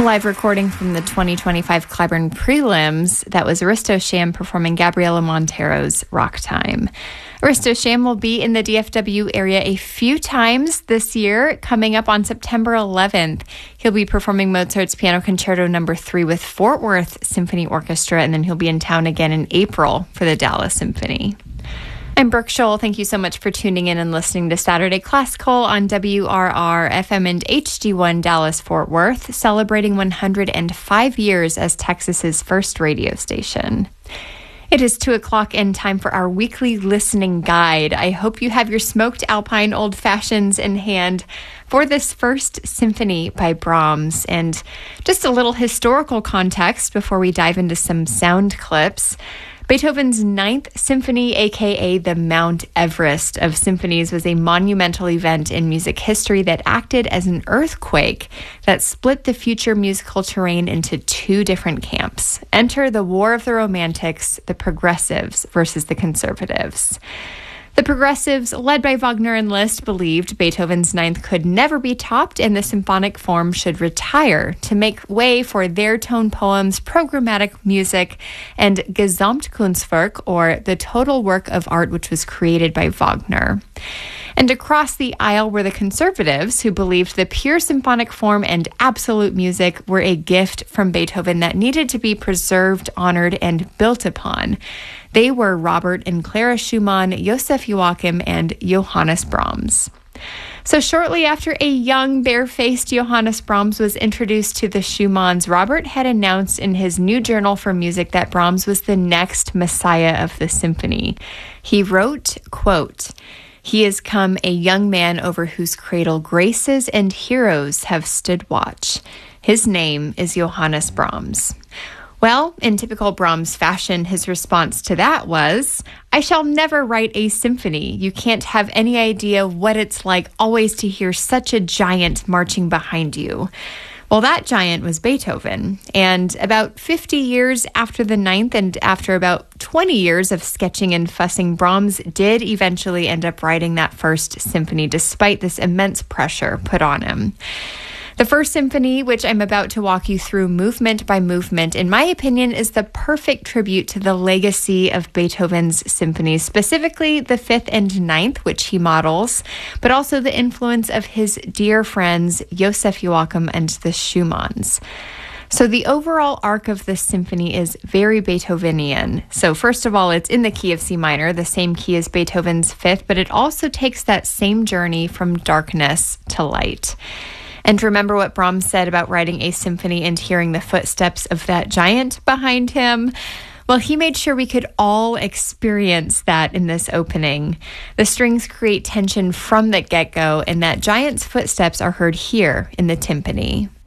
Live recording from the 2025 Clyburn Prelims. That was Aristo Sham performing Gabriela Montero's Rock Time. Aristo Sham will be in the DFW area a few times this year. Coming up on September 11th, he'll be performing Mozart's Piano Concerto No. 3 with Fort Worth Symphony Orchestra, and then he'll be in town again in April for the Dallas Symphony. I'm Brooke Scholl. Thank you so much for tuning in and listening to Saturday Classical on WRR FM and HD1 Dallas-Fort Worth, celebrating 105 years as Texas's first radio station. It is 2 o'clock and time for our weekly listening guide. I hope you have your smoked Alpine Old Fashions in hand for this first symphony by Brahms. And just a little historical context before we dive into some sound clips. Beethoven's Ninth Symphony, aka the Mount Everest of symphonies, was a monumental event in music history that acted as an earthquake that split the future musical terrain into two different camps. Enter the War of the Romantics, the progressives versus the conservatives. The progressives, led by Wagner and Liszt, believed Beethoven's Ninth could never be topped and the symphonic form should retire to make way for their tone poems, programmatic music, and Gesamtkunstwerk, or the total work of art which was created by Wagner. And across the aisle were the conservatives, who believed the pure symphonic form and absolute music were a gift from Beethoven that needed to be preserved, honored, and built upon. They were Robert and Clara Schumann, Joseph Joachim, and Johannes Brahms. So shortly after a young, barefaced Johannes Brahms was introduced to the Schumanns, Robert had announced in his new journal for music that Brahms was the next messiah of the symphony. He wrote, quote, "He is come a young man over whose cradle graces and heroes have stood watch. His name is Johannes Brahms." Well, in typical Brahms fashion, his response to that was, "I shall never write a symphony. You can't have any idea what it's like always to hear such a giant marching behind you." Well, that giant was Beethoven. And about 50 years after the Ninth and after about 20 years of sketching and fussing, Brahms did eventually end up writing that first symphony, despite this immense pressure put on him. The first symphony, which I'm about to walk you through movement by movement, in my opinion, is the perfect tribute to the legacy of Beethoven's symphonies, specifically the Fifth and Ninth, which he models, but also the influence of his dear friends Joseph Joachim and the Schumanns. So the overall arc of this symphony is very Beethovenian. So first of all, it's in the key of C minor, the same key as Beethoven's Fifth, but it also takes that same journey from darkness to light. And remember what Brahms said about writing a symphony and hearing the footsteps of that giant behind him? Well, he made sure we could all experience that in this opening. The strings create tension from the get-go, and that giant's footsteps are heard here in the timpani.